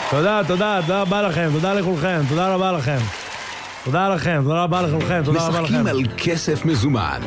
תודה רבה לכם, תודה לכולכם, תודה רבה לכם. תודה לכם, תודה רבה לכולכם, תודה רבה לכם. משחקים על כסף מזומן.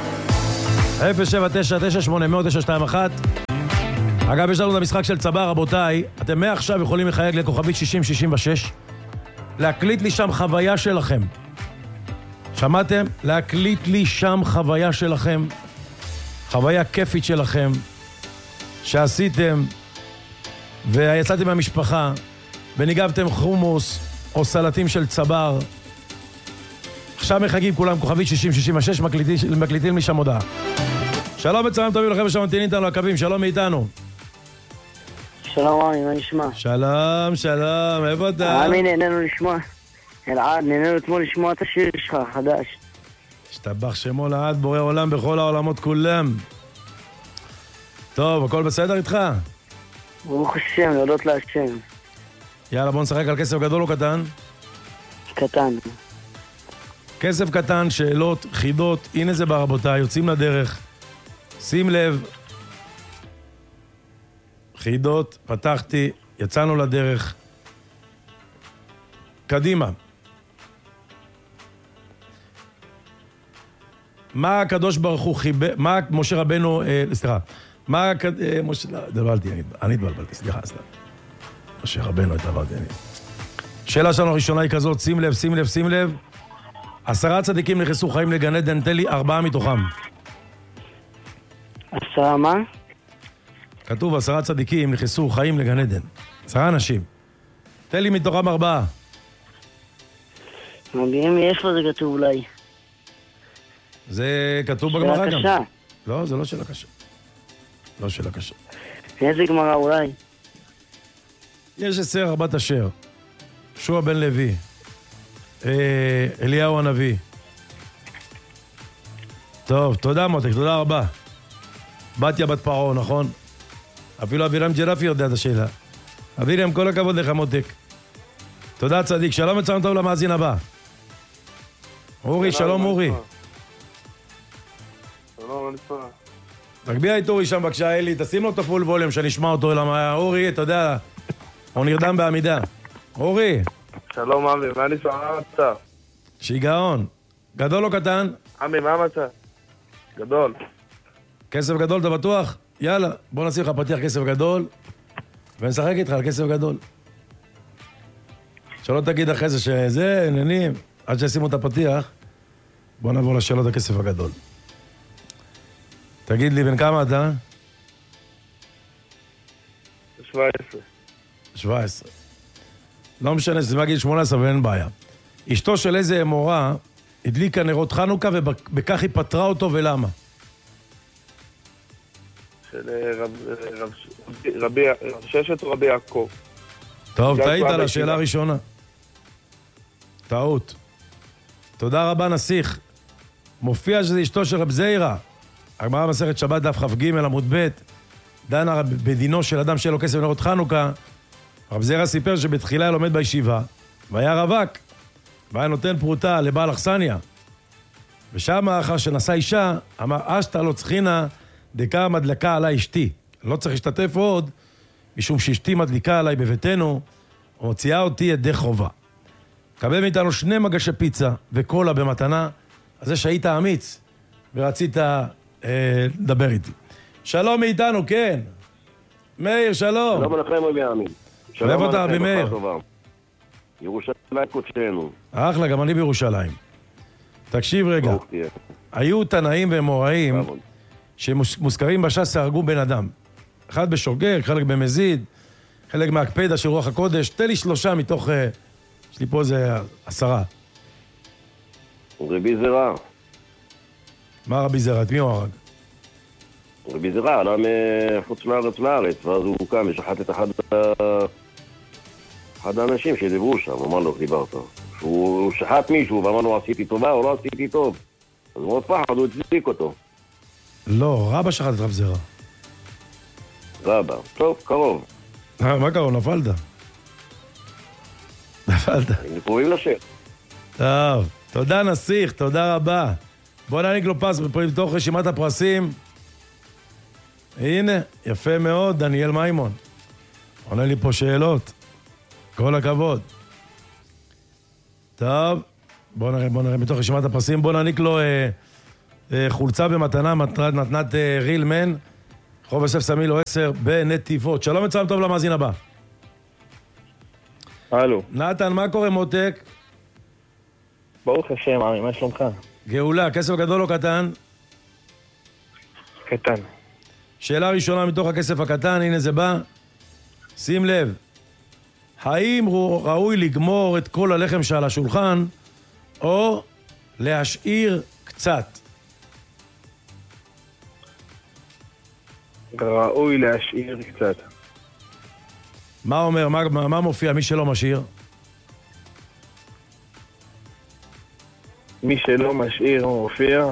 079-980-921. אגב, יש לנו את המשחק של צבא, רבותיי. אתם מעכשיו יכולים לחייג לכוכבית 6066. להקליט לי שם חוויה שלכם. שמעתם? להקליט לי שם חוויה שלכם. חוויה כיפית שלכם. שעשיתם ויצאתם מהמשפחה וניגבתם חומוס או סלטים של צבר. עכשיו מחכים כולם כוכבית 6066, מקליטים לי שם הודעה. שלום וצהריים טובים לכם שממתינים איתנו לקווים, שלום מאיתנו. שלום רמי, מה נשמע? שלום, איפה אתה? רמי, נהנינו לשמוע. אלעד, נהנינו אתמול לשמוע את השיר שלך, חדש. השתבח שמו לעד, בורא עולם בכל העולמות כולם. טוב, הכל בסדר איתך? ברוך השם, להודות להשם. יאללה, בוא נשחק על כסף גדול או קטן? קטן. כסף קטן, שאלות, חידות, הנה זה ברבותיי, יוצאים לדרך. שים לב. חידות, פתחתי, יצאנו לדרך. קדימה. מה הקדוש ברוך הוא חיבר, מה משה רבנו, סליחה, מה, משה, דבלתי, אני התבלבלתי, סליחה, משה רבנו התבלבלתי. שאלה שלנו הראשונה היא כזאת, שים לב. 10 צדיקים נכנסו חיים לגן עדן, תן לי 4 מתוכם. 10 מה? כתוב 10 צדיקים נכנסו חיים לגן עדן. 10 אנשים. תן לי מתוכם 4. מביאים מאיפה זה כתוב אולי? זה כתוב בגמרא גם. שאלה קשה. לא, זה לא שאלה קשה. לא שאלה קשה. איזה גמרא אולי? יש 10 בת אשר. יהושע בן לוי. אליהו הנביא. טוב, תודה מותק, תודה רבה. בתיה בת פרעה, נכון? אפילו אבירם ג'רפי יודע את השאלה. אבירם, כל הכבוד לך מותק. תודה צדיק, שלום וצהריים טוב למאזין הבא. אורי, שלום אורי. שלום, נשמע. תגביה את אורי שם בבקשה, אלי, תשים לו את הפול ווליום שנשמע אותו, למה אורי, אתה יודע, הוא נרדם בעמידה. אורי. שלום עמי, מה נשמע? מה המצב? שיגעון. גדול או קטן? עמי, מה המצב? גדול. כסף גדול, אתה בטוח? יאללה, בוא נשים לך פתיח כסף גדול ונשחק איתך על כסף גדול. שלא תגיד אחרי זה שזה, עניינים, עד שישימו את הפתיח, בוא נעבור לשאלות הכסף הגדול. תגיד לי, בן כמה אתה? 17. 17. לא משנה, זה מגיל 18 ואין בעיה. אשתו של איזה מורה הדליקה נרות חנוכה ובכך היא פטרה אותו, ולמה? של רבי ששת רבי יעקב. טוב, טעית על השאלה הראשונה. טעות. תודה רבה נסיך. מופיע שזה אשתו של רב זיירה. הגמרא מסכת שבת דף כ"ג עמוד ב' דנה בדינו של אדם שאין לו כסף לנרות חנוכה. רב זיירה סיפר שבתחילה לומד בישיבה והיה רווק והיה נותן פרוטה לבעל אכסניה, ושם אחר שנשא אישה אמר אשתא לא צריכינה דקה מדלקה עליי אשתי, לא צריך להשתתף עוד משום שאשתי מדליקה עליי בביתנו ומוציאה אותי ידי חובה. קבל מאיתנו 2 מגשי פיצה וקולה במתנה על זה שהיית אמיץ ורצית לדבר איתי. שלום מאיתנו, כן. מאיר, שלום. שלום עליכם רבי עמי. ואיפה אתה רבי מאיר? ירושלים קודשנו. אחלה, גם אני בירושלים. תקשיב רגע. היו תנאים ואמוראים שמוזכרים בש"ס שהרגו בן אדם. אחד בשוגג, חלק במזיד, חלק מהקפדה של רוח הקודש. תן לי 3 מתוך... יש לי פה זה 10. רבי זרע. מה רבי זרע? את מי הוא הרג? רבי זרע עלה מחוץ לארץ, ואז הוא קם ושחט את אחד האנשים שדיברו שם, אמר לו, דיברת. הוא שחט מישהו ואמר לו, עשיתי טובה או לא עשיתי טוב. אז הוא מאוד פחד, הוא הצדיק אותו. לא, רבא שחט את רב זרע. רבא, טוב, קרוב. מה קרוב? נפלת. הם קרובים לשם. טוב, תודה נסיך, תודה רבה. בוא נעניק לו פס בתוך רשימת הפרסים. הנה, יפה מאוד, דניאל מימון. עונה לי פה שאלות. כל הכבוד. טוב, בוא נראה מתוך רשימת הפרסים. בוא נעניק לו חולצה במתנה, מתנת ריל מן, רחוב יוסף סמילו 10 בנתיבות. שלום וצלם טוב למאזין הבא. הלו. נתן, מה קורה מותק? ברוך השם, עמי, מה שלומך? גאולה, כסף גדול או קטן? קטן. שאלה ראשונה מתוך הכסף הקטן, הנה זה בא. שים לב, האם ראוי לגמור את כל הלחם שעל השולחן, או להשאיר קצת? ראוי להשאיר קצת. מה אומר, מה מופיע מי שלא משאיר? מי שלא משאיר מופיע,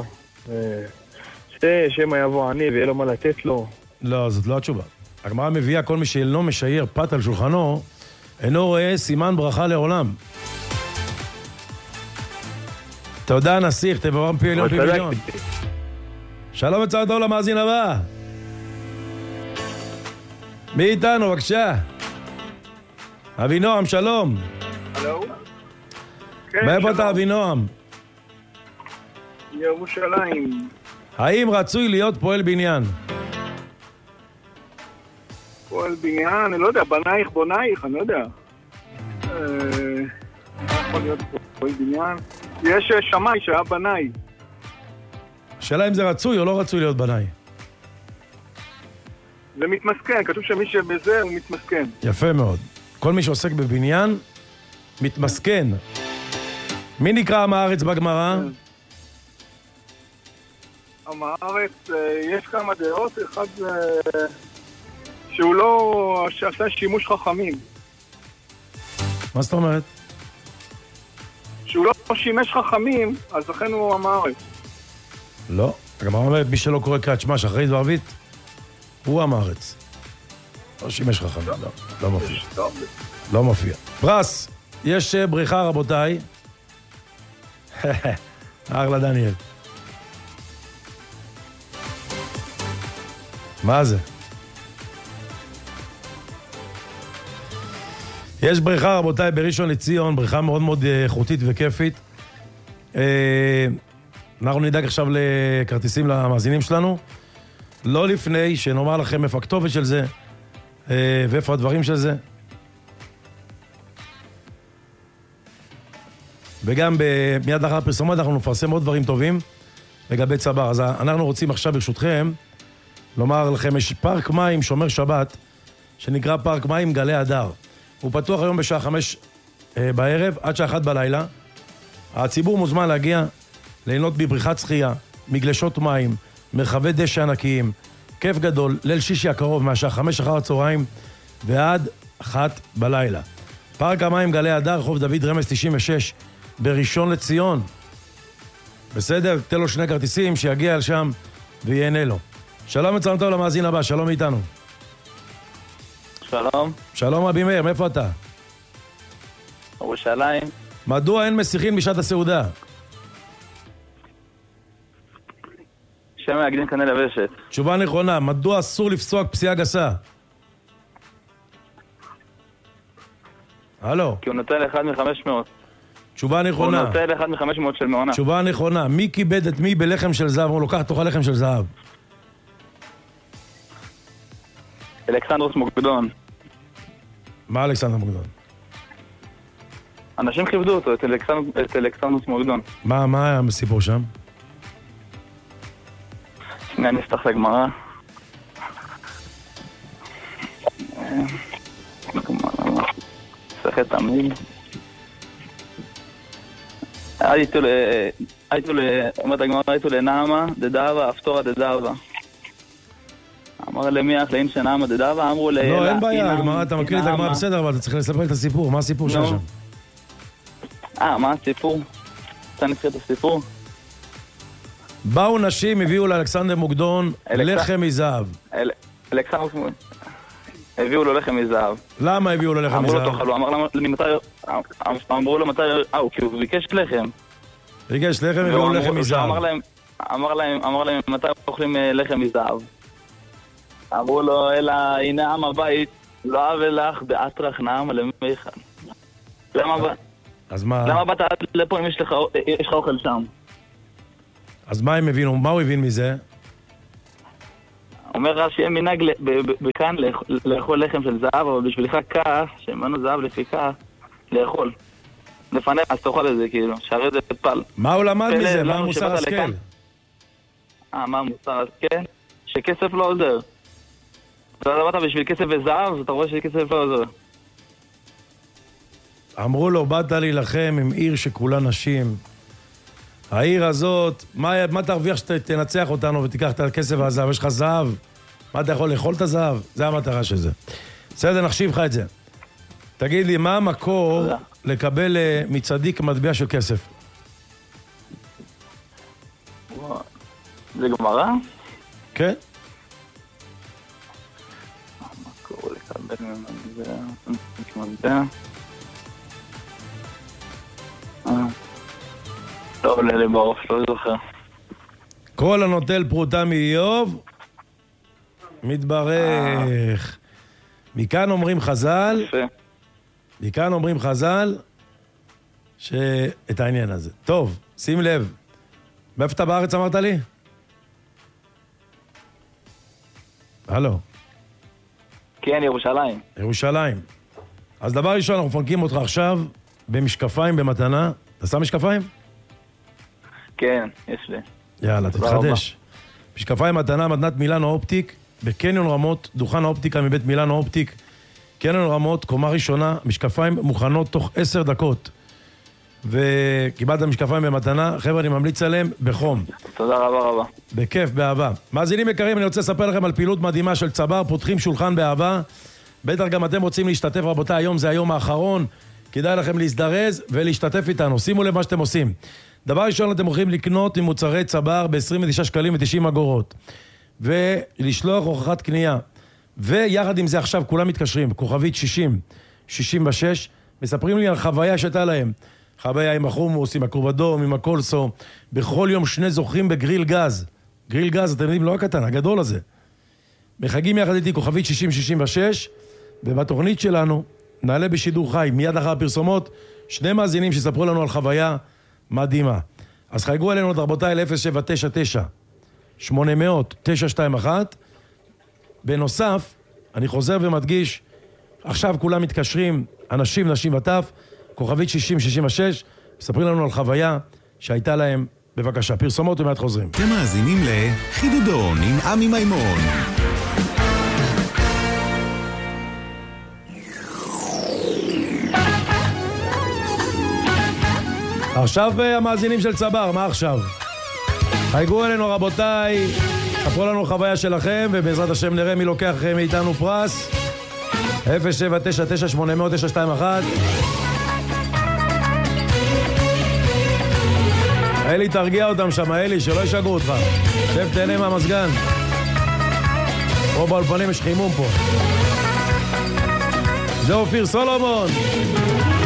שמא יבוא עני ויהיה לו מה לתת לו. לא, זאת לא התשובה. הגמרא מביאה כל מי שאינו משאיר פת על שולחנו, אינו רואה סימן ברכה לעולם. תודה נסיך, תבואם פי עליון פי מיליון. שלום וצהר טוב למאזין הבא. מי איתנו, בבקשה? אבינועם, שלום. הלו? מאיפה אתה אבינועם? ירושלים. האם רצוי להיות פועל בניין? פועל בניין, אני לא יודע, בנייך בונייך, אני לא יודע. מה יכול להיות פועל בניין? יש שמאי שהיה בנאי. השאלה אם זה רצוי או לא רצוי להיות בנאי. זה מתמסכן, כתוב שמי שבזה הוא מתמסכן. יפה מאוד. כל מי שעוסק בבניין מתמסכן. מי נקרא עם הארץ בגמרא? עם הארץ, יש כמה דעות, אחד שהוא לא, שעשה שימוש חכמים. מה זאת אומרת? שהוא לא שימש חכמים, אז לכן הוא עם הארץ. לא. הגמרא אומרת, מי שלא קורא קריאת שמע שחרית וערבית, הוא עם הארץ. לא שימש חכמים, לא מופיע. לא מופיע. פרס, יש בריחה רבותיי. אחלה דניאל. מה זה? יש בריכה רבותיי בראשון לציון, בריכה מאוד מאוד איכותית וכיפית. אנחנו נדאג עכשיו לכרטיסים למאזינים שלנו. לא לפני שנאמר לכם איפה הכתובת של זה, ואיפה הדברים של זה. וגם מיד לאחר הפרסומות אנחנו נפרסם עוד דברים טובים לגבי צבר. אז אנחנו רוצים עכשיו ברשותכם לומר לכם, יש פארק מים שומר שבת, שנקרא פארק מים גלי הדר. הוא פתוח היום בשעה 5 בערב, עד שעה 1 בלילה. הציבור מוזמן להגיע, ליהנות בבריכת שחייה, מגלשות מים, מרחבי דשא ענקיים, כיף גדול, ליל שישי הקרוב מהשעה 5 אחר הצהריים ועד 1 בלילה. פארק המים גלי הדר, רחוב דוד רמז 96, בראשון לציון. בסדר? תן לו 2 כרטיסים, שיגיע לשם ויהנה לו. שלום וצלם טוב למאזין הבא, שלום איתנו. שלום. שלום רבי מאיר, מאיפה אתה? ירושלים. מדוע אין מסיחין בשעת הסעודה? שמא יקדים קנה לבשת. תשובה נכונה, מדוע אסור לפסוק פסיעה גסה? הלו. כי הוא נוטל 1 מ-500. תשובה נכונה. הוא נוטל 1 מ-500 של מעונה. תשובה נכונה, מי כיבד את מי בלחם של זהב? הוא לוקח תוכל לחם של זהב. אלכסנדרוס מוקדון. מה אלכסנדר מוקדון? אנשים כיבדו אותו, את אלכסנדרוס מוקדון. מה היה הסיפור שם? שנייה נפתח לגמרא. מסכת תמיד. הייתו לנעמה דדאבה, אפתורה דדאבה. אמר למי אחלאים שנעמה דדאבה, אמרו ל... לא, אין בעיה, הגמרא, אתה מקריא את הגמרא בסדר, אבל אתה צריך לספר את הסיפור. מה הסיפור שהיה שם? מה הסיפור? אתה נקריא את הסיפור? באו נשים, הביאו לאלכסנדר מוקדון לחם מזהב. אלכסנדר מוקדון. הביאו לו לחם מזהב. למה הביאו לו לחם מזהב? אמרו לו מתי... כי הוא ביקש לחם. ביקש לחם, הביאו לו לחם מזהב. אמר להם מתי אוכלים לחם מזהב. אמרו לו, אלא הנה עם הבית, לא אהב לך באטרח נעם למיכל. אז מה? למה באת לפה אם יש לך אוכל שם? אז מה הם הבינו? מה הוא הבין מזה? אומר רב שיהיה מנהג בכאן לאכול לחם של זהב, אבל בשבילך כך, שמנו זהב לפי כך, לאכול. לפניך, אז תאכל את זה, כאילו, שהרי זה פל. מה הוא למד מזה? מה המוסר השכל? מה המוסר השכל? שכסף לא עוזר. אתה באת בשביל כסף וזהב, אתה רואה שכסף לא עוזר. אמרו לו, באת להילחם עם עיר שכולה נשים. העיר הזאת, מה תרוויח שתנצח אותנו ותיקח את הכסף והזהב? יש לך זהב? מה אתה יכול לאכול את הזהב? זה המטרה של זה. בסדר, נחשיב לך את זה. תגיד לי, מה המקור לקבל מצדיק מטבע של כסף? זה גמרא? כן. המקור לקבל מטבע... לא עולה לי בראש, לא זוכר. כל הנוטל פרוטה מאיוב מתברך. מכאן אומרים חז"ל שאת העניין הזה. טוב, שים לב. מאיפה אתה בארץ אמרת לי? הלו. כן, ירושלים. ירושלים. אז דבר ראשון, אנחנו מפנקים אותך עכשיו במשקפיים במתנה. אתה שם משקפיים? כן, יש לי. יאללה, תתחדש. משקפיים מתנה, מתנת מילאנו אופטיק, בקניון רמות, דוכן האופטיקה מבית מילאנו אופטיק, קניון רמות, קומה ראשונה, משקפיים מוכנות תוך 10 דקות. וקיבלת משקפיים במתנה, חבר'ה, אני ממליץ עליהם בחום. תודה רבה. בכיף, באהבה. מאזינים יקרים, אני רוצה לספר לכם על פעילות מדהימה של צבר, פותחים שולחן באהבה. בטח גם אתם רוצים להשתתף, רבותיי, היום זה היום האחרון. כדאי לכם להזדרז ולהשתתף איתנו. שימו לב מה שאתם עושים. דבר ראשון, אתם הולכים לקנות ממוצרי צבר ב-29 שקלים ו-90 אגורות. ולשלוח הוכחת קנייה. ויחד עם זה עכשיו כולם מתקשרים, כוכבית 60-66, מספרים לי על חוויה שהייתה להם. חוויה עם החומוס, עם הקורבדום, עם הקולסו. בכל יום 2 זוכים בגריל גז. גריל גז, אתם יודעים, לא הקטן, הגדול הזה. מחגים יחד איתי כוכבית 60-66, ובתוכנית שלנו נעלה בשידור חי, מיד אחר הפרסומות, 2 מאזינים שספרו לנו על חוויה מדהימה. אז חייגו אלינו, רבותיי, ל-0799-800-921. בנוסף, אני חוזר ומדגיש, עכשיו כולם מתקשרים, אנשים, נשים וטף, כוכבית 60-66, מספרים לנו על חוויה שהייתה להם. בבקשה, פרסומות ומיד חוזרים. אתם מאזינים לחידודון עם עמי מימון. עכשיו המאזינים של צבר, מה עכשיו? חייגו אלינו רבותיי, ספרו לנו חוויה שלכם, ובעזרת השם נראה מי לוקח מאיתנו פרס. 0799-800-921. אלי, תרגיע אותם שם, אלי, שלא ישגעו אותך. שב, תהנה מהמסגן. פה באולפנים יש חימום פה. זה אופיר סולומון.